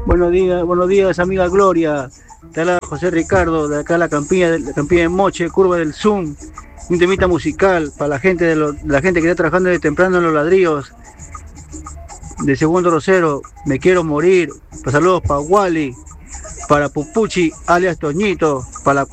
buenos días, amiga Gloria. Te habla José Ricardo, de acá la Campiña de Moche, Curva del Zoom. Un temita musical para la gente que está trabajando de temprano en los ladrillos, de Segundo Rosero. Me quiero morir. Saludos para Wally, para Pupuchi, alias Toñito, para la